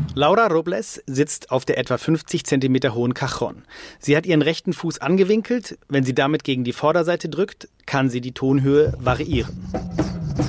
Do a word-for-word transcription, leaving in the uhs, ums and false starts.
Laura Robles sitzt auf der etwa fünfzig Zentimeter hohen Cajon. Sie hat ihren rechten Fuß angewinkelt. Wenn sie damit gegen die Vorderseite drückt, kann sie die Tonhöhe variieren.